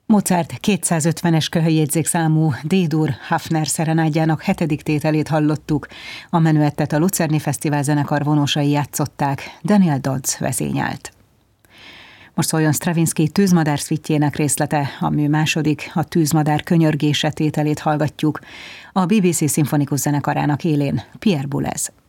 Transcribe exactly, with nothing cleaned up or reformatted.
Mozart kétszázötvenes köhöjjegyzékszámú D-dur Hafner szerenádjának hetedik tételét hallottuk. A menüettet a Lucerni Fesztivál zenekar vonósai játszották, Daniel Dodds vezényelt. Most szóljon Stravinsky Tűzmadár szvitjének részlete, a mű második, a Tűzmadár könyörgése tételét hallgatjuk. A bé bé cé szimfonikus zenekarának élén Pierre Boulez.